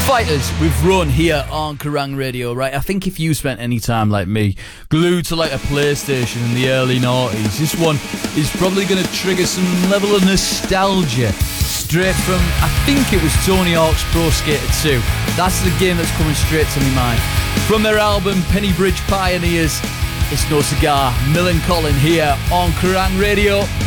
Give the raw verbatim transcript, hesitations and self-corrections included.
Fighters with Run here on Kerrang Radio, right? I think if you spent any time like me glued to like a PlayStation in the early noughties, this one is probably going to trigger some level of nostalgia straight from, I think it was Tony Hawk's Pro Skater two. That's the game that's coming straight to my mind. From their album Penny Bridge Pioneers, it's No Cigar, Mill and Colin here on Kerrang Radio.